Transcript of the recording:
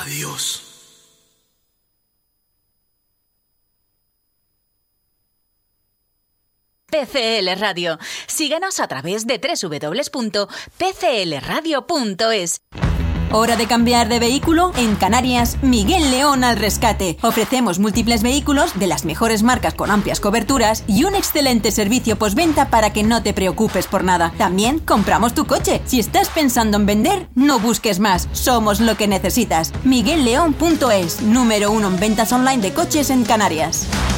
Adiós. PCL Radio. Síguenos a través de www.pclradio.es. ¿Hora de cambiar de vehículo? En Canarias, Miguel León al rescate. Ofrecemos múltiples vehículos de las mejores marcas con amplias coberturas y un excelente servicio postventa para que no te preocupes por nada. También compramos tu coche. Si estás pensando en vender, no busques más. Somos lo que necesitas. MiguelLeón.es, número 1 en ventas online de coches en Canarias.